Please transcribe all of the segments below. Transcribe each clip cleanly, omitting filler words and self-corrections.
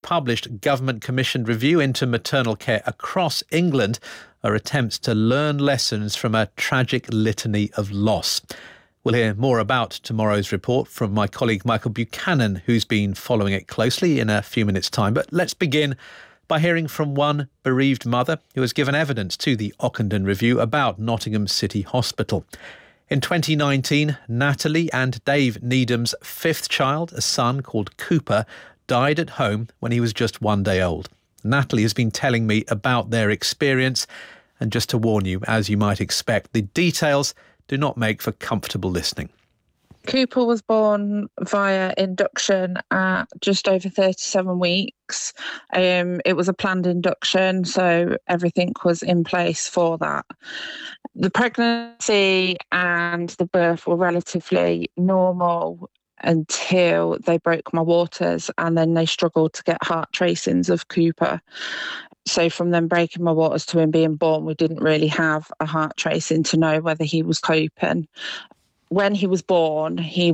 published government-commissioned review into maternal care across England are attempts to learn lessons from a tragic litany of loss. We'll hear more about tomorrow's report from my colleague Michael Buchanan, who's been following it closely, in a few minutes' time. But let's begin by hearing from one bereaved mother who has given evidence to the Ockenden Review about Nottingham City Hospital. In 2019, Natalie and Dave Needham's fifth child, a son called Cooper, died at home when he was just 1 day old. Natalie has been telling me about their experience, and just to warn you, as you might expect, the details do not make for comfortable listening. Cooper was born via induction at just over 37 weeks. It was a planned induction, so everything was in place for that. The pregnancy and the birth were relatively normal until they broke my waters, and then they struggled to get heart tracings of Cooper. So from them breaking my waters to him being born, we didn't really have a heart tracing to know whether he was coping. When he was born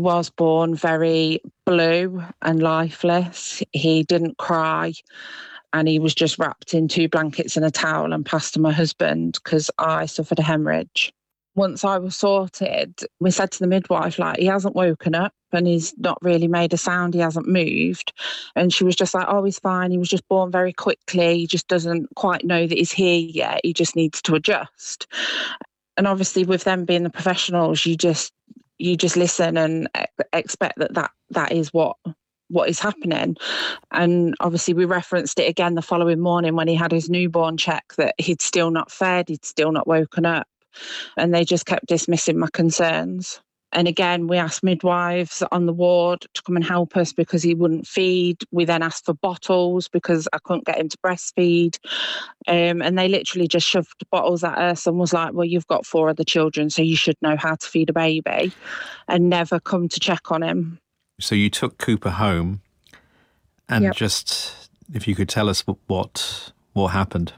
very blue and lifeless. He didn't cry, and he was just wrapped in 2 blankets and a towel and passed to my husband because I suffered a hemorrhage. Once I was sorted, we said to the midwife, he hasn't woken up and he's not really made a sound, he hasn't moved. And she was just like, oh, he's fine, he was just born very quickly, he just doesn't quite know that he's here yet, he just needs to adjust. And obviously with them being the professionals, you just listen and expect that is what is happening. And obviously we referenced it again the following morning when he had his newborn check, that he'd still not fed, he'd still not woken up. And they just kept dismissing my concerns. And again, we asked midwives on the ward to come and help us because he wouldn't feed. We then asked for bottles because I couldn't get him to breastfeed. And they literally just shoved bottles at us and was like, well, you've got 4 other children, so you should know how to feed a baby, and never come to check on him. So you took Cooper home, and Yep. Just if you could tell us what happened.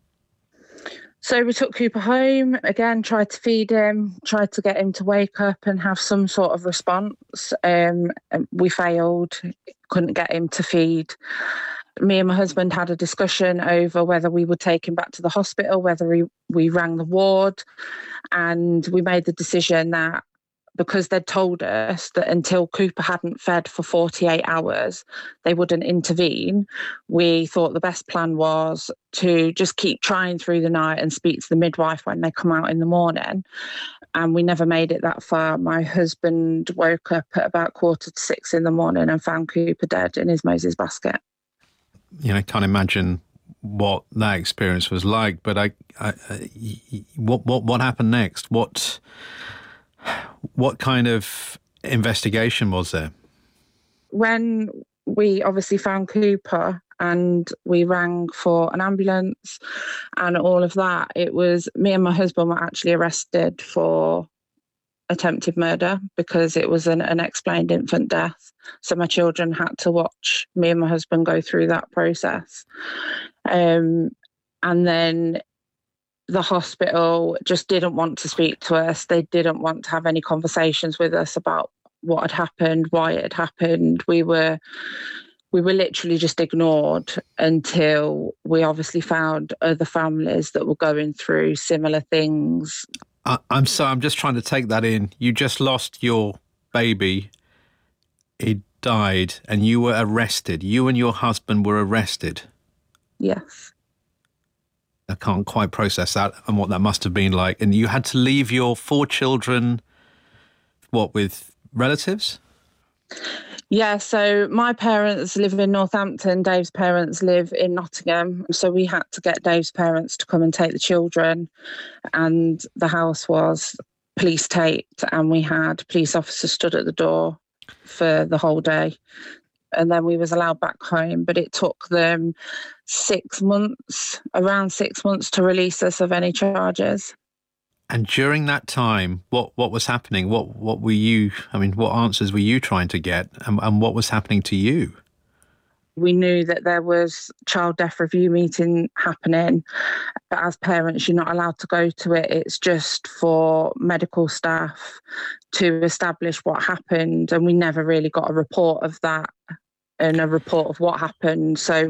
So we took Cooper home, again, tried to feed him, tried to get him to wake up and have some sort of response. We failed, couldn't get him to feed. Me and my husband had a discussion over whether we would take him back to the hospital, whether we rang the ward, and we made the decision that because they'd told us that until Cooper hadn't fed for 48 hours, they wouldn't intervene, we thought the best plan was to just keep trying through the night and speak to the midwife when they come out in the morning. And we never made it that far. My husband woke up at about 5:45 in the morning and found Cooper dead in his Moses basket. I can't imagine what that experience was like, but what happened next? What kind of investigation was there? When we obviously found Cooper and we rang for an ambulance and all of that, it was me and my husband were actually arrested for attempted murder because it was an unexplained infant death. So my children had to watch me and my husband go through that process. And then the hospital just didn't want to speak to us. They didn't want to have any conversations with us about what had happened, why it had happened. We were literally just ignored until we obviously found other families that were going through similar things. I'm just trying to take that in. You just lost your baby. He died and you were arrested. You and your husband were arrested. Yes. I can't quite process that and what that must have been like. And you had to leave your 4 children, with relatives? Yeah, so my parents live in Northampton, Dave's parents live in Nottingham. So we had to get Dave's parents to come and take the children. And the house was police taped and we had police officers stood at the door for the whole day. And then we was allowed back home, but it took them around 6 months to release us of any charges. And during that time, what was happening? What were you, what answers were you trying to get, and what was happening to you? We knew that there was child death review meeting happening, but as parents, you're not allowed to go to it. It's just for medical staff to establish what happened, and we never really got a report of that and a report of what happened. So